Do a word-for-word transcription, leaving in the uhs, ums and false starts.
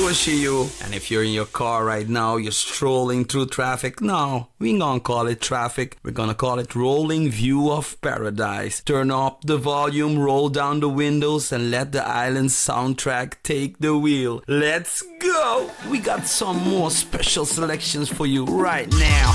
Pushy you. And if you're in your car right now, you're strolling through traffic, no, we ain't gonna call it traffic. We're gonna call it rolling view of paradise. Turn up the volume, roll down the windows, and let the island soundtrack take the wheel. Let's go! We got some more special selections for you right now.